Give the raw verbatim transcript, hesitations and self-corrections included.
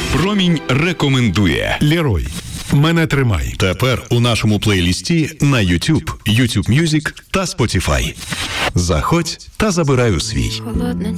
Промінь рекомендує. Лерой. Мене тримай. Тепер у нашому плейлісті на YouTube, YouTube Music та Spotify. Заходь та забирай у свій. Холодна